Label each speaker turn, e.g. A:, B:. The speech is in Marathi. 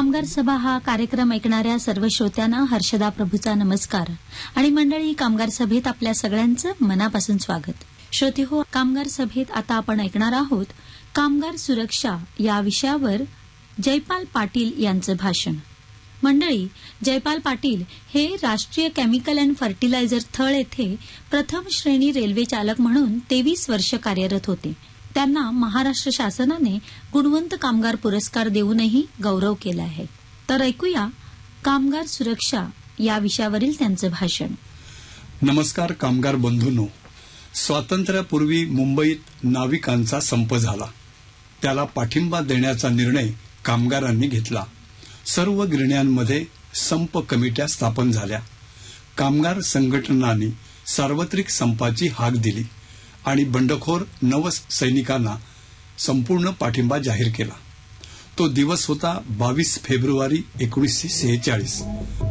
A: कामगार सभा हा कार्यक्रम ऐकणाऱ्या सर्व श्रोत्यांना हर्षदा प्रभूचा नमस्कार आणि मंडळी, कामगार सभेत आपल्या सगळ्यांचं मनापासून स्वागत. श्रोते हो, कामगार सभेत आता आपण ऐकणार आहोत कामगार सुरक्षा या विषयावर जयपाल पाटील यांचं भाषण. मंडळी, जयपाल पाटील हे राष्ट्रीय केमिकल अँड फर्टिलायझर थळ येथे प्रथम श्रेणी रेल्वे चालक म्हणून 23 वर्ष कार्यरत होते. त्यांना महाराष्ट्र शासनाने गुणवंत कामगार पुरस्कार देऊनही गौरव केला आहे. तर ऐकूया कामगार सुरक्षा या विषयावरील त्यांचं भाषण.
B: नमस्कार कामगार बंधूंनो. स्वातंत्र्यापूर्वी मुंबईत नाविकांचा संप झाला. त्याला पाठिंबा देण्याचा निर्णय कामगारांनी घेतला. सर्व गिरण्यांमध्ये संप कमिट्या स्थापन झाल्या. कामगार संघटनांनी सार्वत्रिक संपाची हाक दिली आणि बंडखोर नवसैनिकांना संपूर्ण पाठिंबा जाहीर केला. तो दिवस होता 22 फेब्रुवारी 1946.